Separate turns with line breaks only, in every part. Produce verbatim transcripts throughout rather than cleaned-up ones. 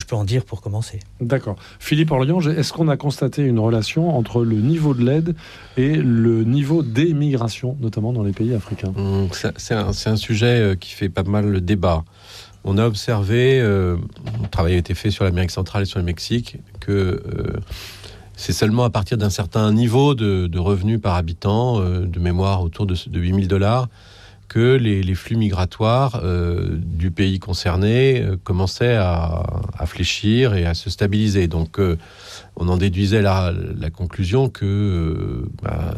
peux en dire pour commencer.
D'accord. Philippe Orliange, est-ce qu'on a constaté une relation entre le niveau de l'aide et le niveau d'émigration, notamment dans les pays africains ?
Mmh, c'est, c'est, un, c'est un sujet qui fait pas mal le débat. On a observé, euh, un travail a été fait sur l'Amérique centrale et sur le Mexique, que euh, c'est seulement à partir d'un certain niveau de, de revenus par habitant, euh, de mémoire autour de, de huit mille dollars, que les, les flux migratoires euh, du pays concerné euh, commençaient à, à fléchir et à se stabiliser. Donc, euh, on en déduisait la, la conclusion que euh, bah,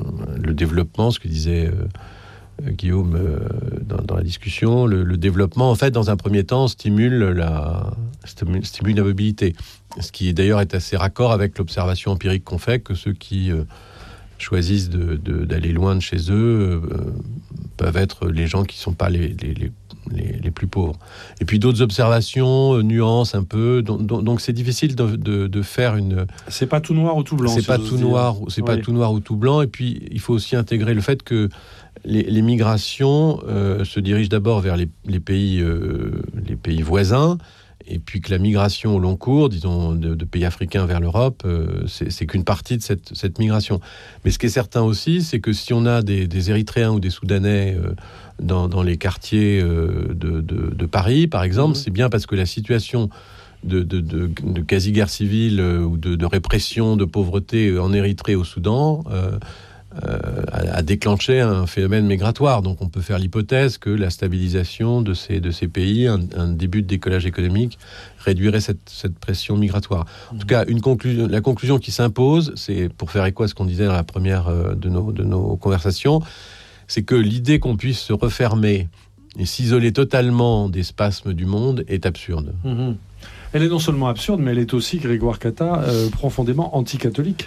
le développement, ce que disait euh, Guillaume euh, dans, dans la discussion, le, le développement, en fait, dans un premier temps, stimule la, stimule la mobilité. Ce qui, d'ailleurs, est assez raccord avec l'observation empirique qu'on fait, que ceux qui euh, choisissent de, de, d'aller loin de chez eux euh, peuvent être les gens qui ne sont pas les, les, les, les, les plus pauvres. Et puis d'autres observations, euh, nuances un peu, donc, donc, donc c'est difficile de, de, de faire une...
C'est pas tout noir ou tout blanc.
C'est,
si
pas tout, noir, c'est oui. pas tout noir ou tout blanc, et puis il faut aussi intégrer le fait que les, les migrations euh, se dirigent d'abord vers les, les, pays, euh, les pays voisins, et puis que la migration au long cours, disons, de, de pays africains vers l'Europe, euh, c'est, c'est qu'une partie de cette, cette migration. Mais ce qui est certain aussi, c'est que si on a des, des Érythréens ou des Soudanais euh, dans, dans les quartiers euh, de, de, de Paris, par exemple, mmh. c'est bien parce que la situation de, de, de, de quasi-guerre civile euh, ou de, de répression, de pauvreté en Érythrée au Soudan... Euh, Euh, a, a déclenché un phénomène migratoire. Donc on peut faire l'hypothèse que la stabilisation de ces, de ces pays, un, un début de décollage économique, réduirait cette, cette pression migratoire. En mmh. tout cas, une conclusion, la conclusion qui s'impose, c'est pour faire écho à ce qu'on disait dans la première de nos, de nos conversations, c'est que l'idée qu'on puisse se refermer et s'isoler totalement des spasmes du monde est absurde.
Mmh. Elle est non seulement absurde, mais elle est aussi, Grégoire Catta, euh, profondément anticatholique.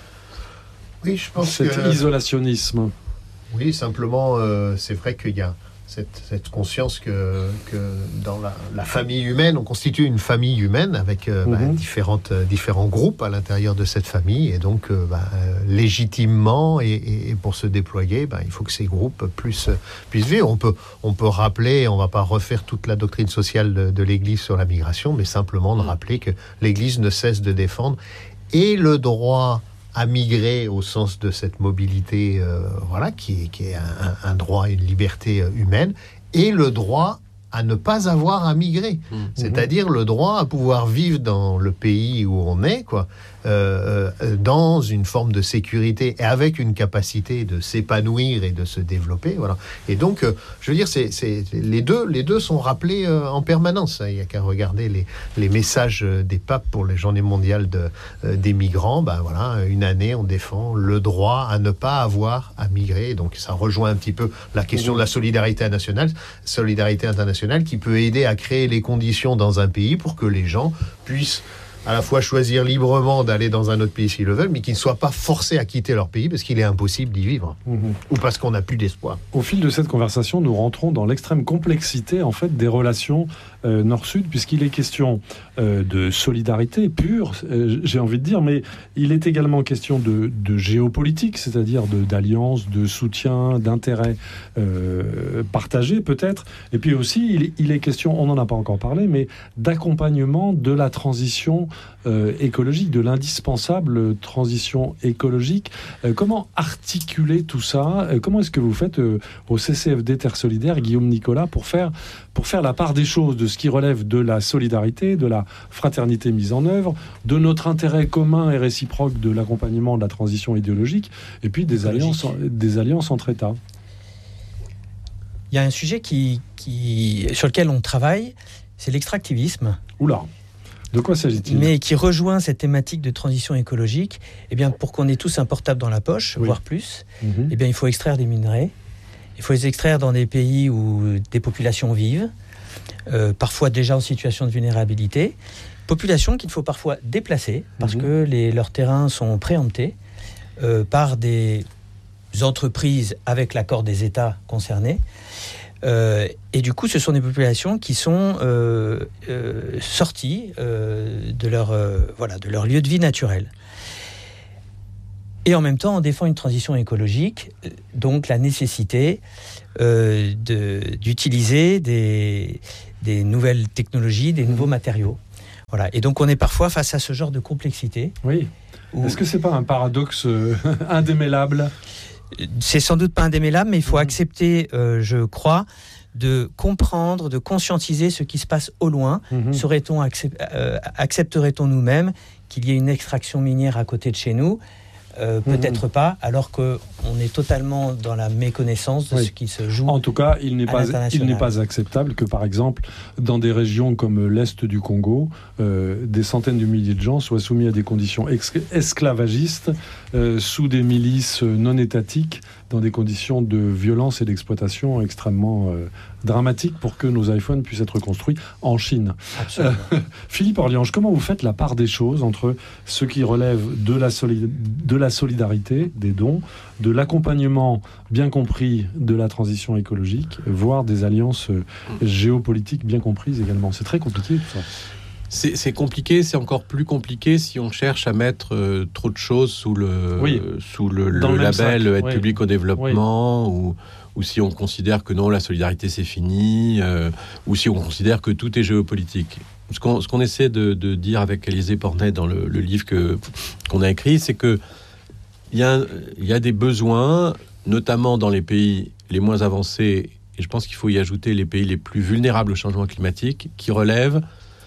Oui, je pense
Cet
que...
isolationnisme.
Oui, simplement, euh, c'est vrai qu'il y a cette, cette conscience que, que dans la, la famille humaine, on constitue une famille humaine avec euh, mm-hmm. bah, différentes, euh, différents groupes à l'intérieur de cette famille. Et donc, euh, bah, euh, légitimement, et, et, et pour se déployer, bah, il faut que ces groupes puissent, puissent vivre. On peut, on peut rappeler, on ne va pas refaire toute la doctrine sociale de, de l'Église sur la migration, mais simplement de rappeler que l'Église ne cesse de défendre et le droit à migrer au sens de cette mobilité, euh, voilà, qui est, qui est un, un droit et une liberté humaine, et le droit à ne pas avoir à migrer, mmh. c'est-à-dire le droit à pouvoir vivre dans le pays où on est, quoi, euh, euh, dans une forme de sécurité et avec une capacité de s'épanouir et de se développer, voilà. Et donc, euh, je veux dire, c'est, c'est, les, deux, les deux sont rappelés euh, en permanence. Il n'y a qu'à regarder les, les messages des papes pour les journées mondiales de, euh, des migrants. Ben voilà, une année, on défend le droit à ne pas avoir à migrer. Donc, ça rejoint un petit peu la question de la solidarité nationale, solidarité internationale, qui peut aider à créer les conditions dans un pays pour que les gens puissent à la fois choisir librement d'aller dans un autre pays s'ils le veulent, mais qu'ils ne soient pas forcés à quitter leur pays parce qu'il est impossible d'y vivre, mmh. ou parce qu'on n'a plus d'espoir.
Au fil de cette conversation, nous rentrons dans l'extrême complexité en fait, des relations euh, Nord-Sud, puisqu'il est question euh, de solidarité pure, euh, j'ai envie de dire, mais il est également question de, de géopolitique, c'est-à-dire de, d'alliance, de soutien, d'intérêts euh, partagés peut-être, et puis aussi il, il est question, on n'en a pas encore parlé, mais d'accompagnement de la transition Euh, écologique, de l'indispensable transition écologique. Euh, comment articuler tout ça ? euh, Comment est-ce que vous faites euh, au C C F D Terre Solidaire, Guillaume Nicolas, pour faire, pour faire la part des choses de ce qui relève de la solidarité, de la fraternité mise en œuvre, de notre intérêt commun et réciproque de l'accompagnement de la transition idéologique, et puis des alliances, des alliances entre États ?
Il y a un sujet qui, qui, sur lequel on travaille, c'est l'extractivisme.
Oula. De quoi s'agit-il ?
Mais qui rejoint cette thématique de transition écologique. Eh bien, pour qu'on ait tous un portable dans la poche, oui. voire plus, mm-hmm. eh bien, il faut extraire des minerais. Il faut les extraire dans des pays où des populations vivent, euh, parfois déjà en situation de vulnérabilité. Populations qu'il faut parfois déplacer parce mm-hmm. que les, leurs terrains sont préemptés euh, par des entreprises avec l'accord des États concernés. Euh, et du coup, ce sont des populations qui sont euh, euh, sorties euh, de, leur, euh, voilà, de leur lieu de vie naturel. Et en même temps, on défend une transition écologique, donc la nécessité euh, de, d'utiliser des, des nouvelles technologies, des nouveaux matériaux. Voilà. Et donc on est parfois face à ce genre de complexité.
Oui. Où... Est-ce que c'est pas un paradoxe euh, indémêlable ?
C'est sans doute pas indémêlable, mais il faut mmh. accepter, euh, je crois, de comprendre, de conscientiser ce qui se passe au loin. Mmh. Serait-on accep- euh, accepterait-on nous-mêmes qu'il y ait une extraction minière à côté de chez nous ? Euh, peut-être mmh. pas, alors qu'on est totalement dans la méconnaissance de oui. ce qui se joue.
En tout cas, il n'est pas, il n'est pas acceptable que, par exemple, dans des régions comme l'Est du Congo, euh, des centaines de milliers de gens soient soumis à des conditions ex- esclavagistes, euh, sous des milices non étatiques, dans des conditions de violence et d'exploitation extrêmement euh, dramatiques pour que nos iPhones puissent être construits en Chine. Euh, Philippe Orliange, comment vous faites la part des choses entre ce qui relève de la, soli- de la solidarité, des dons, de l'accompagnement bien compris de la transition écologique, voire des alliances euh, géopolitiques bien comprises également ? C'est très compliqué tout ça.
C'est, c'est compliqué, c'est encore plus compliqué si on cherche à mettre euh, trop de choses sous le,
oui.
euh, sous le, le
le
label
sac.
aide
oui.
publique au développement, oui. ou, ou si on considère que non, la solidarité c'est fini, euh, ou si on considère que tout est géopolitique. Ce qu'on, ce qu'on essaie de, de dire avec Élisée Pornet dans le, le livre que, qu'on a écrit, c'est que il y a, il y a des besoins, notamment dans les pays les moins avancés, et je pense qu'il faut y ajouter les pays les plus vulnérables au changement climatique, qui relèvent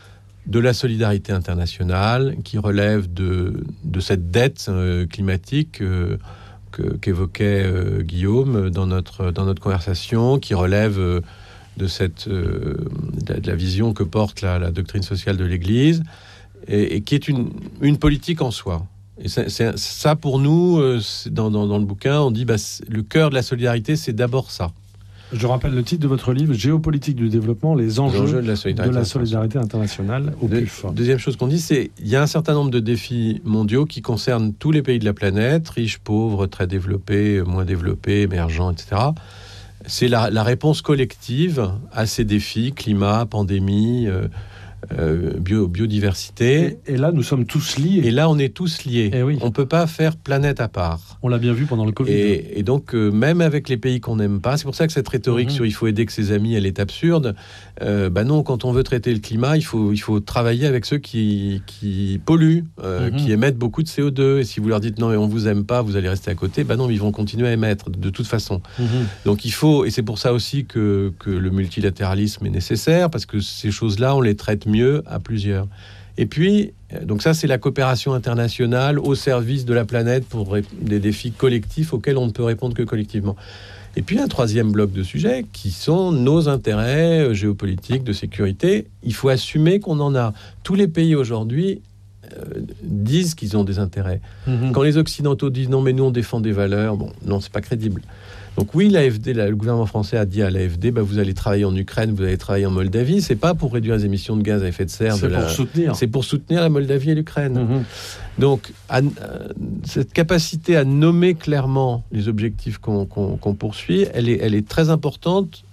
de la solidarité internationale, qui relève de, de cette dette euh, climatique euh, que, qu'évoquait euh, Guillaume dans notre, dans notre conversation, qui relève euh, de, cette, euh, de, de la vision que porte la, la doctrine sociale de l'Église, et, et qui est une, une politique en soi. Et c'est, c'est, ça, pour nous, euh, dans, dans, dans le bouquin, on dit bah, le cœur de la solidarité, c'est d'abord ça.
Je rappelle le titre de votre livre, Géopolitique du développement, les enjeux, les enjeux de la solidarité, de la solidarité internationale au
de,
P U F.
Deuxième chose qu'on dit, c'est qu'il y a un certain nombre de défis mondiaux qui concernent tous les pays de la planète, riches, pauvres, très développés, moins développés, émergents, et cetera. C'est la, la réponse collective à ces défis, climat, pandémie, euh, euh, bio, biodiversité.
Et, et là, nous sommes tous liés.
Et là, on est tous liés.
Et oui.
On ne peut pas faire planète à part.
On l'a bien vu pendant le Covid.
Et, et donc, euh, même avec les pays qu'on n'aime pas, c'est pour ça que cette rhétorique mmh. sur « il faut aider que ses amis », elle est absurde. Euh, bah non, quand on veut traiter le climat, il faut, il faut travailler avec ceux qui, qui polluent, euh, mmh. qui émettent beaucoup de C O deux. Et si vous leur dites « non, mais on ne vous aime pas, vous allez rester à côté », bah non, ils vont continuer à émettre, de, de toute façon. Mmh. Donc, il faut... Et c'est pour ça aussi que, que le multilatéralisme est nécessaire, parce que ces choses-là, on les traite mieux à plusieurs. Et puis, donc ça, c'est la coopération internationale au service de la planète pour des défis collectifs auxquels on ne peut répondre que collectivement. Et puis, un troisième bloc de sujets qui sont nos intérêts géopolitiques, de sécurité. Il faut assumer qu'on en a. Tous les pays aujourd'hui euh, disent qu'ils ont des intérêts. Mmh. Quand les Occidentaux disent non, mais nous, on défend des valeurs, bon, non, c'est pas crédible. Donc oui, l'A F D, le gouvernement français a dit à l'A F D, bah, vous allez travailler en Ukraine, vous allez travailler en Moldavie. C'est pas pour réduire les émissions de gaz à effet de serre.
C'est
de
pour
la...
soutenir.
C'est pour soutenir la Moldavie et l'Ukraine.
Mmh.
Donc, à, euh, cette capacité à nommer clairement les objectifs qu'on, qu'on, qu'on poursuit, elle est, elle est très importante,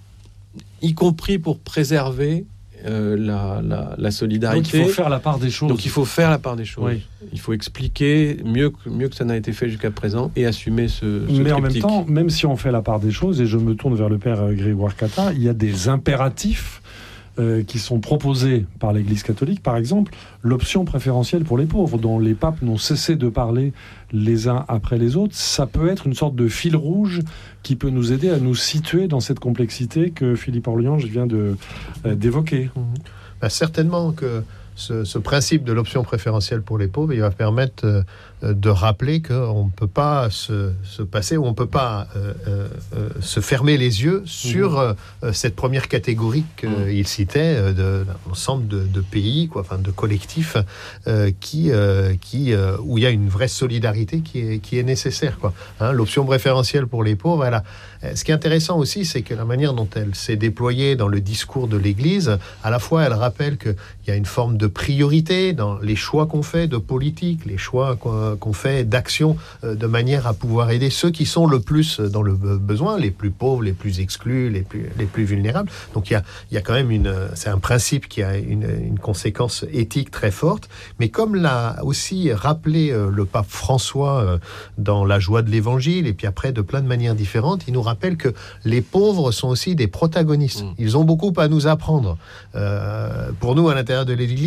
y compris pour préserver Euh, la, la, la solidarité.
Donc il faut faire la part des choses.
Donc il faut faire la part des choses. Oui. Il faut expliquer mieux que, mieux que ça n'a été fait jusqu'à présent et assumer ce, ce
Mais
triptyque.
en même temps, même si on fait la part des choses, et je me tourne vers le père Grégoire Catin, il y a des impératifs euh, qui sont proposés par l'Église catholique. Par exemple, l'option préférentielle pour les pauvres, dont les papes n'ont cessé de parler les uns après les autres. Ça peut être une sorte de fil rouge qui peut nous aider à nous situer dans cette complexité que Philippe Orliange vient de, euh, d'évoquer.
Mmh. Ben, certainement que ce, ce principe de l'option préférentielle pour les pauvres, il va permettre euh, de rappeler qu'on ne peut pas se, se passer, ou on ne peut pas euh, euh, se fermer les yeux sur mmh. euh, cette première catégorie qu'il mmh. citait, euh, de, d'un ensemble de, de pays, quoi, enfin de collectifs, euh, qui, euh, qui, euh, où il y a une vraie solidarité qui est, qui est nécessaire. Quoi. Hein, l'option préférentielle pour les pauvres, elle a... Ce qui est intéressant aussi, c'est que la manière dont elle s'est déployée dans le discours de l'Église, à la fois elle rappelle qu'il y a une forme de priorité dans les choix qu'on fait de politique, les choix qu'on, qu'on fait d'action, euh, de manière à pouvoir aider ceux qui sont le plus dans le besoin, les plus pauvres, les plus exclus, les plus, les plus vulnérables. Donc il y a, il y a quand même une... C'est un principe qui a une, une conséquence éthique très forte, mais comme l'a aussi rappelé euh, le pape François euh, dans La joie de l'Évangile, et puis après de plein de manières différentes, il nous rappelle que les pauvres sont aussi des protagonistes. Mmh. Ils ont beaucoup à nous apprendre. Euh, pour nous, à l'intérieur de l'Église,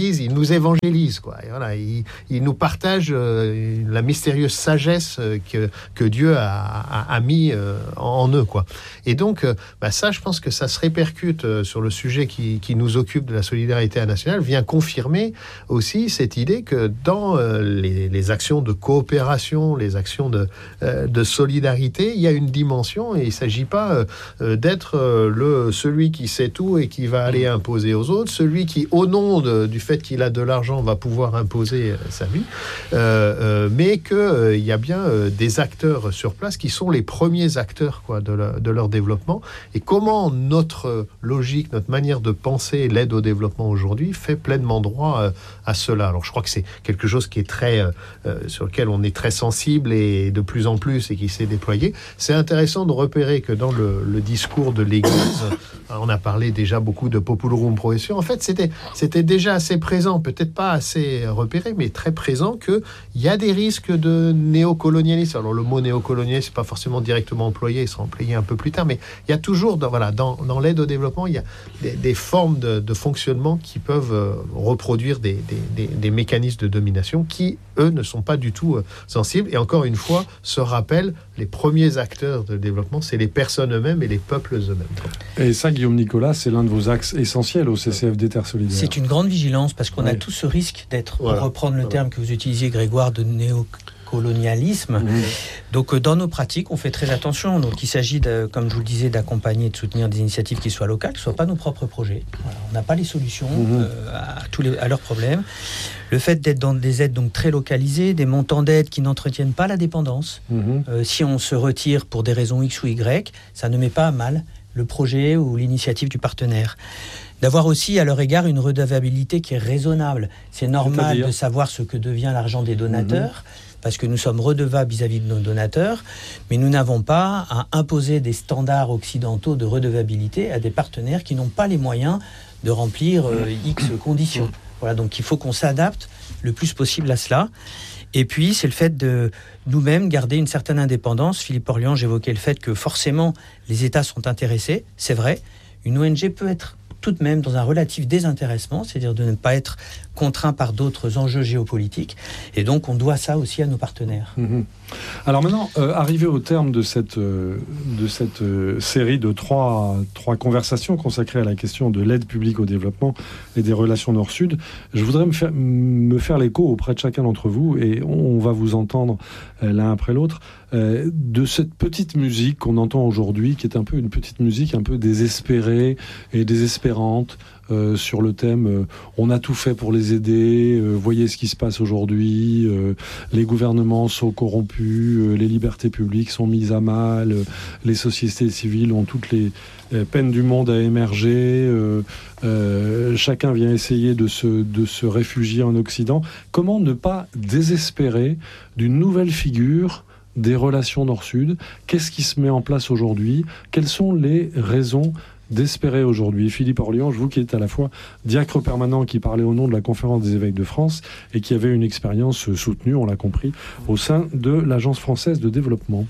disent, ils nous évangélisent, quoi. Et voilà, ils, ils nous partagent euh, la mystérieuse sagesse que, que Dieu a, a, a mis euh, en eux, quoi. Et donc, euh, bah ça, je pense que ça se répercute euh, sur le sujet qui, qui nous occupe de la solidarité nationale, vient confirmer aussi cette idée que dans euh, les, les actions de coopération, les actions de, euh, de solidarité, il y a une dimension, et il ne s'agit pas euh, d'être euh, le, celui qui sait tout et qui va aller imposer aux autres, celui qui, au nom de, du fait qu'il a de l'argent, va pouvoir imposer euh, sa vie, euh, euh, mais qu'il euh, y a bien euh, des acteurs sur place qui sont les premiers acteurs, quoi, de, la, de leur développement. Et comment notre logique, notre manière de penser l'aide au développement aujourd'hui fait pleinement droit euh, à cela. Alors je crois que c'est quelque chose qui est très, euh, sur lequel on est très sensible et de plus en plus et qui s'est déployé. C'est intéressant de repérer que dans le, le discours de l'Église, on a parlé déjà beaucoup de Populorum Progressio. En fait, c'était, c'était déjà assez présent, peut-être pas assez repéré, mais très présent, qu'il y a des risques de néocolonialisme. Alors le mot néocolonialisme, c'est pas forcément directement employé, il sera employé un peu plus tard, mais il y a toujours, dans, voilà, dans, dans l'aide au développement, il y a des, des formes de, de fonctionnement qui peuvent euh, reproduire des, des, des, des mécanismes de domination qui, eux, ne sont pas du tout euh, sensibles. Et encore une fois, se rappellent, les premiers acteurs de développement, c'est les personnes eux-mêmes et les peuples eux-mêmes.
Et ça, Guillaume Nicolas, c'est l'un de vos axes essentiels au C C F D Terre Solidaire.
C'est une grande vigilance, parce qu'on oui. a tout ce risque d'être, voilà. pour reprendre le voilà. terme que vous utilisiez, Grégoire, de néocolonialisme. Mmh. Donc, dans nos pratiques, on fait très attention. Donc, il s'agit, de, comme je vous le disais, d'accompagner et de soutenir des initiatives qui soient locales, qui ne soient pas nos propres projets. Voilà. On n'a pas les solutions mmh. euh, à, tous les, à leurs problèmes. Le fait d'être dans des aides donc très localisées, des montants d'aide qui n'entretiennent pas la dépendance. Mmh. Euh, si on se retire pour des raisons X ou Y, ça ne met pas à mal le projet ou l'initiative du partenaire. D'avoir aussi à leur égard une redevabilité qui est raisonnable. C'est normal C'est-à-dire de savoir ce que devient l'argent des donateurs, mmh. parce que nous sommes redevables vis-à-vis de nos donateurs, mais nous n'avons pas à imposer des standards occidentaux de redevabilité à des partenaires qui n'ont pas les moyens de remplir euh, X conditions. Voilà, donc il faut qu'on s'adapte le plus possible à cela. Et puis, c'est le fait de nous-mêmes garder une certaine indépendance. Philippe Orlian, j'évoquais le fait que forcément, les États sont intéressés. C'est vrai, une O N G peut être tout de même dans un relatif désintéressement, c'est-à-dire de ne pas être contraint par d'autres enjeux géopolitiques. Et donc, on doit ça aussi à nos partenaires.
Mmh. Alors maintenant, euh, arrivé au terme de cette, euh, de cette euh, série de trois, trois conversations consacrées à la question de l'aide publique au développement et des relations Nord-Sud, je voudrais me faire, me faire l'écho auprès de chacun d'entre vous, et on, on va vous entendre euh, l'un après l'autre, euh, de cette petite musique qu'on entend aujourd'hui, qui est un peu une petite musique un peu désespérée et désespérante, Euh, sur le thème euh, on a tout fait pour les aider, euh, voyez ce qui se passe aujourd'hui, euh, les gouvernements sont corrompus, euh, les libertés publiques sont mises à mal, euh, les sociétés civiles ont toutes les euh, peines du monde à émerger, euh, euh, chacun vient essayer de se, de se réfugier en Occident. Comment ne pas désespérer d'une nouvelle figure des relations Nord-Sud? Qu'est-ce qui se met en place aujourd'hui? Quelles sont les raisons d'espérer aujourd'hui? Philippe Orlian, vous qui êtes à la fois diacre permanent qui parlait au nom de la Conférence des évêques de France et qui avait une expérience soutenue, on l'a compris, au sein de l'Agence française de développement.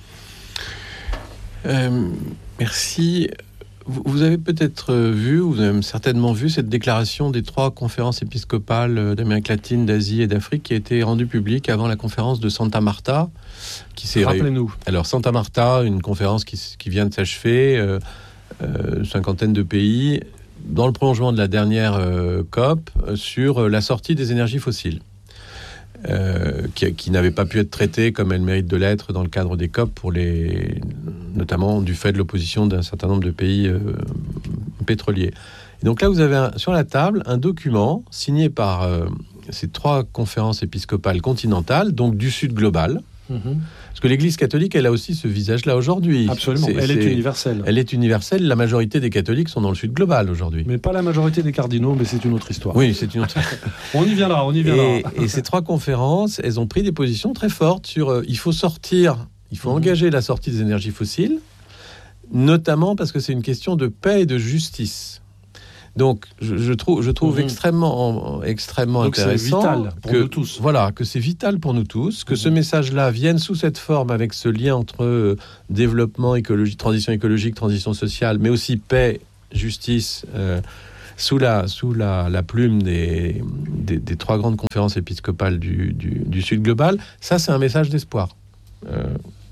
Euh, merci. Vous avez peut-être vu, vous avez même certainement vu cette déclaration des trois conférences épiscopales d'Amérique latine, d'Asie et d'Afrique qui a été rendue publique avant la conférence de Santa Marta. Qui s'est
Rappelez-nous.
Ré... Alors Santa Marta, une conférence qui, qui vient de s'achever, euh, euh, une cinquantaine de pays, dans le prolongement de la dernière euh, COP, euh, sur la sortie des énergies fossiles. Euh, qui, qui n'avait pas pu être traitée comme elle mérite de l'être dans le cadre des COP, pour les, notamment du fait de l'opposition d'un certain nombre de pays euh, pétroliers. Et donc là, vous avez un, sur la table un document signé par euh, ces trois conférences épiscopales continentales, donc du Sud global. Mmh. Parce que l'Église catholique, elle a aussi ce visage-là aujourd'hui.
Absolument, c'est, elle est, est universelle.
Elle est universelle, la majorité des catholiques sont dans le Sud global aujourd'hui.
Mais pas la majorité des cardinaux, mais c'est une autre histoire.
Oui, c'est une autre
On y viendra, on y viendra.
Et, et ces trois conférences, elles ont pris des positions très fortes sur euh, il faut sortir, il faut mmh. engager la sortie des énergies fossiles, notamment parce que c'est une question de paix et de justice. Donc, je, je trouve, je trouve mmh. extrêmement, extrêmement
Donc
intéressant
c'est vital pour
que,
nous tous.
Voilà, que c'est vital pour nous tous, que mmh. ce message-là vienne sous cette forme, avec ce lien entre euh, développement, écologie, transition écologique, transition sociale, mais aussi paix, justice. Euh, sous la, sous la, la plume des, des, des trois grandes conférences épiscopales du, du, du Sud global. Ça, c'est un message d'espoir, euh,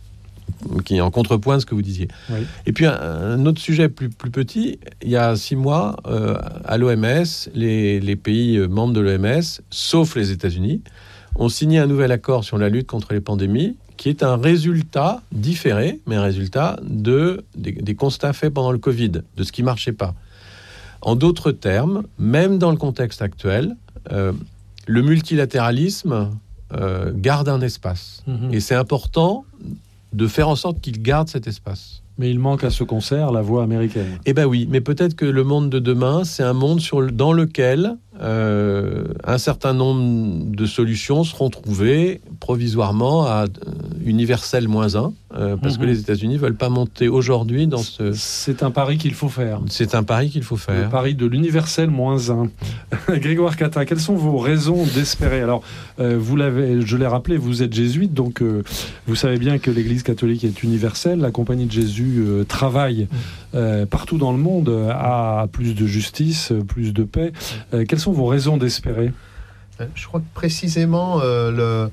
qui est en contrepoint de ce que vous disiez. Oui. Et puis, un, un autre sujet plus, plus petit, il y a six mois, euh, à l'O M S, les, les pays membres de l'O M S, sauf les États-Unis, ont signé un nouvel accord sur la lutte contre les pandémies, qui est un résultat différé, mais un résultat de, des, des constats faits pendant le Covid, de ce qui ne marchait pas. En d'autres termes, même dans le contexte actuel, euh, le multilatéralisme euh, garde un espace. Mmh. Et c'est important de faire en sorte qu'il garde cet espace.
Mais il manque à ce concert la voix américaine.
Eh bien oui, mais peut-être que le monde de demain, c'est un monde sur le, dans lequel euh, un certain nombre de solutions seront trouvées provisoirement à euh, universel moins un, euh, parce mmh. que les États-Unis ne veulent pas monter aujourd'hui dans ce...
C'est un pari qu'il faut faire.
C'est un pari qu'il faut faire.
Le pari de l'universel moins un. Grégoire Catta, quelles sont vos raisons d'espérer ? Alors, euh, vous l'avez, je l'ai rappelé, vous êtes jésuite, donc euh, vous savez bien que l'Église catholique est universelle. La Compagnie de Jésus euh, travaille euh, partout dans le monde à plus de justice, plus de paix. Euh, quelles sont vos raisons d'espérer ?
Je crois que précisément euh, le,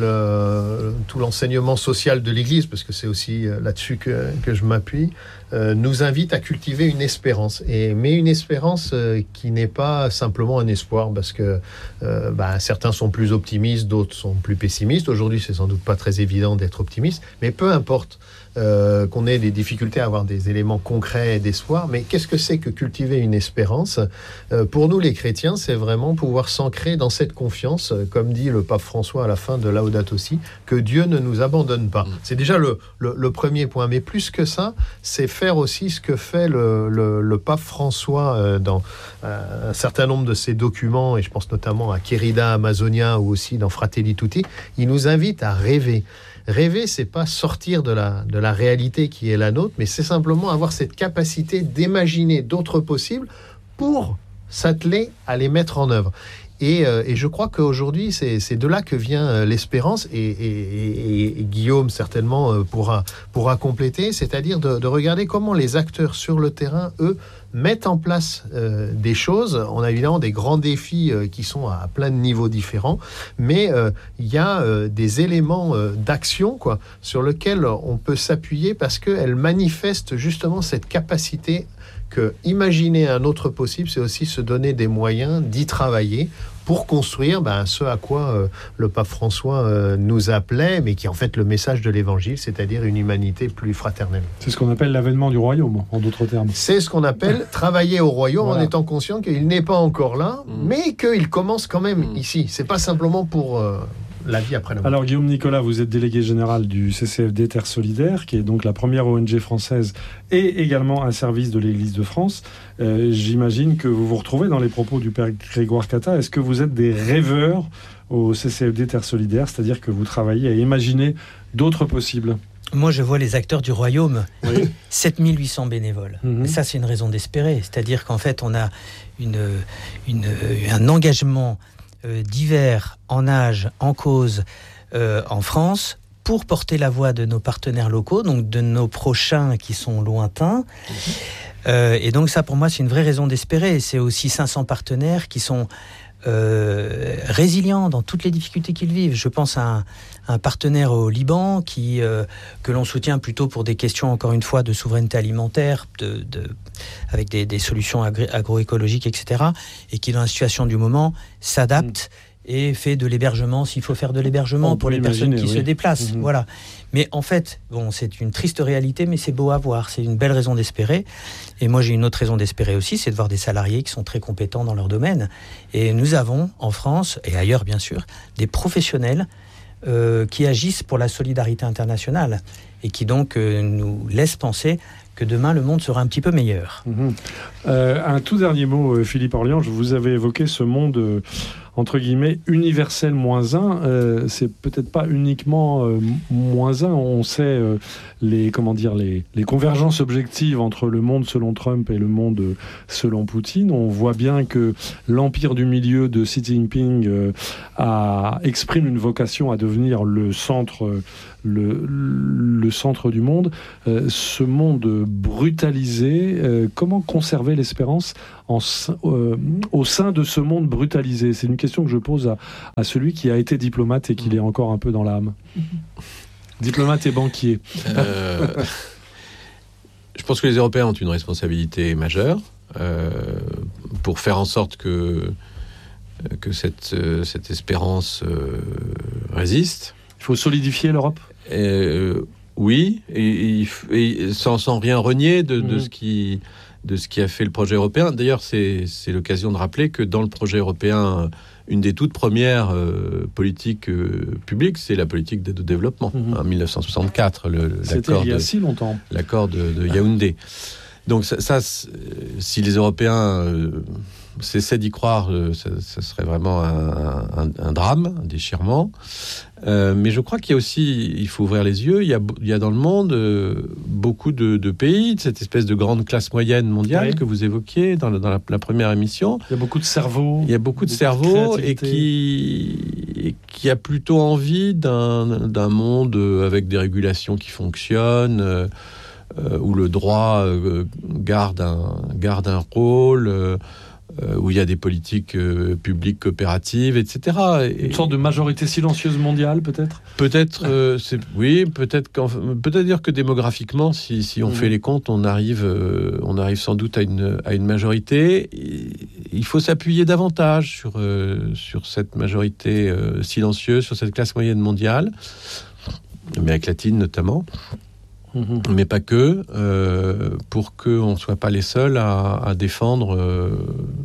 le, tout l'enseignement social de l'Église, parce que c'est aussi là-dessus que, que je m'appuie, euh, nous invite à cultiver une espérance. Et, mais une espérance euh, qui n'est pas simplement un espoir, parce que euh, bah, certains sont plus optimistes, d'autres sont plus pessimistes. Aujourd'hui, c'est sans doute pas très évident d'être optimiste, mais peu importe. Euh, qu'on ait des difficultés à avoir des éléments concrets d'espoir, mais qu'est-ce que c'est que cultiver une espérance ? euh, Pour nous les chrétiens, c'est vraiment pouvoir s'ancrer dans cette confiance, euh, comme dit le pape François à la fin de Laudato Si, que Dieu ne nous abandonne pas. C'est déjà le, le, le premier point, mais plus que ça, c'est faire aussi ce que fait le, le, le pape François euh, dans euh, un certain nombre de ses documents, et je pense notamment à Querida Amazonia ou aussi dans Fratelli Tutti. Il nous invite à rêver. Rêver, c'est pas sortir de la, de la réalité qui est la nôtre, mais c'est simplement avoir cette capacité d'imaginer d'autres possibles pour s'atteler à les mettre en œuvre. Et, euh, et je crois qu'aujourd'hui, c'est, c'est de là que vient euh, l'espérance, et, et, et, et Guillaume certainement euh, pourra, pourra compléter, c'est-à-dire de, de regarder comment les acteurs sur le terrain, eux, mettent en place euh, des choses. On a évidemment des grands défis euh, qui sont à, à plein de niveaux différents, mais il euh, y a euh, des éléments euh, d'action quoi, sur lesquels on peut s'appuyer parce qu'elles manifestent justement cette capacité que imaginer un autre possible, c'est aussi se donner des moyens d'y travailler pour construire ben, ce à quoi euh, le pape François euh, nous appelait, mais qui est en fait le message de l'Évangile, c'est-à-dire une humanité plus fraternelle.
C'est ce qu'on appelle l'avènement du royaume, en d'autres termes.
C'est ce qu'on appelle travailler au royaume voilà. En étant conscient qu'il n'est pas encore là, mmh. mais qu'il commence quand même mmh. ici. C'est pas simplement pour... Euh, la vie après la mort.
Alors Guillaume Nicolas, vous êtes délégué général du C C F D Terre Solidaire, qui est donc la première O N G française et également un service de l'Église de France. Euh, j'imagine que vous vous retrouvez dans les propos du père Grégoire Catta. Est-ce que vous êtes des rêveurs au C C F D Terre Solidaire, c'est-à-dire que vous travaillez à imaginer d'autres possibles ?
Moi, je vois les acteurs du royaume, oui. sept mille huit cents bénévoles. Mm-hmm. Et ça, c'est une raison d'espérer. C'est-à-dire qu'en fait, on a une, une, un engagement Euh, divers en âge, en cause, euh, en France, pour porter la voix de nos partenaires locaux, donc de nos prochains qui sont lointains. Mmh. Euh, et donc ça, pour moi, c'est une vraie raison d'espérer. C'est aussi cinq cents partenaires qui sont euh, résilients dans toutes les difficultés qu'ils vivent. Je pense à un, un partenaire au Liban qui, euh, que l'on soutient plutôt pour des questions, encore une fois, de souveraineté alimentaire, de, de, avec des, des solutions agri- agroécologiques, et cetera, et qui, dans la situation du moment, s'adapte mmh. et fait de l'hébergement, s'il faut faire de l'hébergement, On pour les personnes qui oui. se déplacent. Mmh. Voilà. Mais en fait, bon, c'est une triste réalité, mais c'est beau à voir. C'est une belle raison d'espérer. Et moi, j'ai une autre raison d'espérer aussi, c'est de voir des salariés qui sont très compétents dans leur domaine. Et nous avons, en France, et ailleurs bien sûr, des professionnels euh, qui agissent pour la solidarité internationale et qui donc euh, nous laissent penser que demain, le monde sera un petit peu meilleur.
Mmh. Euh, un tout dernier mot, Philippe Orliange, vous avez évoqué ce monde, euh, entre guillemets, universel moins un. Euh, c'est peut-être pas uniquement euh, moins un. On sait euh, les, comment dire, les, les convergences objectives entre le monde selon Trump et le monde euh, selon Poutine. On voit bien que l'empire du milieu de Xi Jinping euh, a, exprime une vocation à devenir le centre, euh, le, le centre du monde. Euh, ce monde brutalisé, euh, comment conserver l'espérance en, euh, au sein de ce monde brutalisé? C'est une question que je pose à, à celui qui a été diplomate et qui l'est encore un peu dans l'âme. Diplomate et banquier.
Euh, je pense que les Européens ont une responsabilité majeure euh, pour faire en sorte que, que cette, cette espérance euh, résiste.
Il faut solidifier l'Europe.
euh, Oui, et, et, et sans, sans rien renier de, de, mmh. ce qui, de ce qui a fait le projet européen. D'ailleurs, c'est, c'est l'occasion de rappeler que dans le projet européen, une des toutes premières euh, politiques euh, publiques, c'est la politique d'aide au développement, mmh. en dix-neuf cent soixante-quatre, le,
C'était
l'accord
il y a
de,
si longtemps.
L'accord de, de Yaoundé. Donc ça, ça si les Européens euh, cessaient d'y croire, euh, ça, ça serait vraiment un, un, un drame, un déchirement. Euh, mais je crois qu'il y a aussi, il faut ouvrir les yeux, il y a, il y a dans le monde euh, beaucoup de, de pays, de cette espèce de grande classe moyenne mondiale oui. que vous évoquiez dans, la, dans la, la première émission.
Il y a beaucoup de cerveaux.
Il y a beaucoup de cerveaux et qui, et qui a plutôt envie d'un, d'un monde avec des régulations qui fonctionnent, euh, euh, où le droit euh, garde, un, garde un rôle, euh, où il y a des politiques euh, publiques coopératives, et cetera. Et,
une sorte de majorité silencieuse mondiale, peut-être.
Peut-être, euh, c'est, oui, peut-être, peut-être dire que démographiquement, si, si on mmh. fait les comptes, on arrive, euh, on arrive sans doute à une, à une majorité. Il faut s'appuyer davantage sur, euh, sur cette majorité euh, silencieuse, sur cette classe moyenne mondiale, l'Amérique latine notamment. Mmh. Mais pas que, euh, pour qu'on ne soit pas les seuls à, à défendre euh,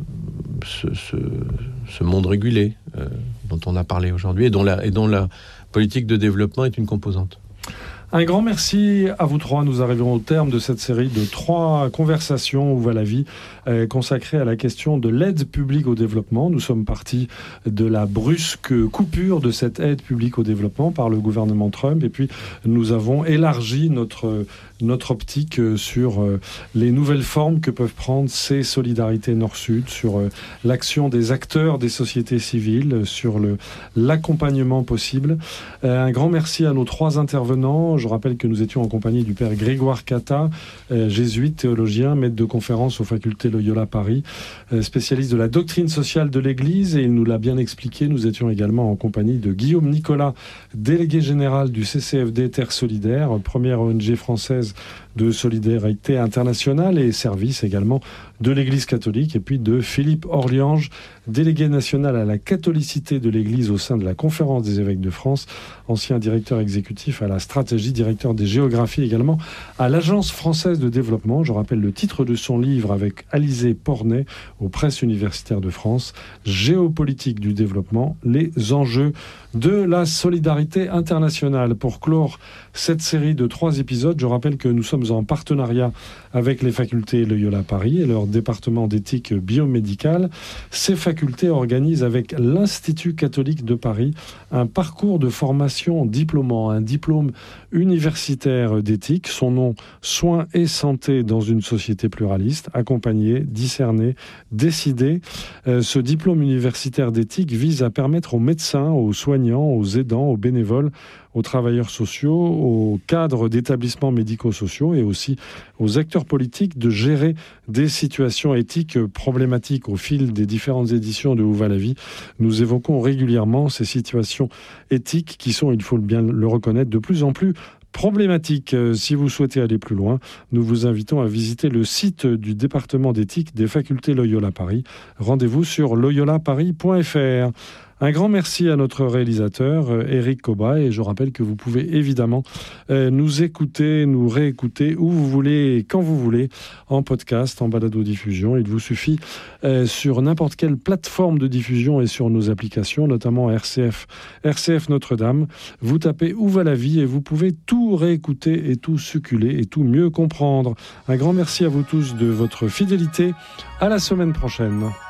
ce, ce, ce monde régulé euh, dont on a parlé aujourd'hui et dont, la, et dont la politique de développement est une composante.
Un grand merci à vous trois. Nous arrivons au terme de cette série de trois conversations Où va la vie euh, consacrées à la question de l'aide publique au développement. Nous sommes partis de la brusque coupure de cette aide publique au développement par le gouvernement Trump et puis nous avons élargi notre, notre optique sur euh, les nouvelles formes que peuvent prendre ces solidarités nord-sud, sur euh, l'action des acteurs des sociétés civiles, sur le, l'accompagnement possible. Euh, un grand merci à nos trois intervenants. Je rappelle que nous étions en compagnie du père Grégoire Cata, euh, jésuite, théologien, maître de conférence aux facultés Loyola Paris, euh, spécialiste de la doctrine sociale de l'Église, et il nous l'a bien expliqué. Nous étions également en compagnie de Guillaume Nicolas, délégué général du C C F D Terre Solidaire, première O N G française de solidarité internationale et service également de l'Église catholique, et puis de Philippe Orliange, délégué national à la catholicité de l'Église au sein de la Conférence des évêques de France, ancien directeur exécutif à la stratégie, directeur des géographies également à l'Agence française de développement. Je rappelle le titre de son livre avec Alizé Pornet aux Presses universitaires de France, Géopolitique du développement, les enjeux de la solidarité internationale. Pour clore cette série de trois épisodes, je rappelle que nous sommes en partenariat avec les facultés Loyola Paris et leur département d'éthique biomédicale. Ces facultés organisent avec l'Institut catholique de Paris un parcours de formation diplômant, un diplôme universitaire d'éthique. Son nom, Soins et santé dans une société pluraliste, accompagner, discerner, décider. Euh, ce diplôme universitaire d'éthique vise à permettre aux médecins, aux soignants, aux aidants, aux bénévoles, aux travailleurs sociaux, aux cadres d'établissements médico-sociaux et aussi aux acteurs politiques de gérer des situations éthiques problématiques. Au fil des différentes éditions de Où va la vie, nous évoquons régulièrement ces situations éthiques qui sont, il faut bien le reconnaître, de plus en plus problématiques. Si vous souhaitez aller plus loin, nous vous invitons à visiter le site du département d'éthique des facultés Loyola Paris. Rendez-vous sur loyola paris point f r. Un grand merci à notre réalisateur, Éric Coba, et je rappelle que vous pouvez évidemment euh, nous écouter, nous réécouter où vous voulez et quand vous voulez, en podcast, en balado-diffusion. Il vous suffit euh, sur n'importe quelle plateforme de diffusion et sur nos applications, notamment R C F, R C F Notre-Dame. Vous tapez Où va la vie et vous pouvez tout réécouter et tout succuler et tout mieux comprendre. Un grand merci à vous tous de votre fidélité. À la semaine prochaine.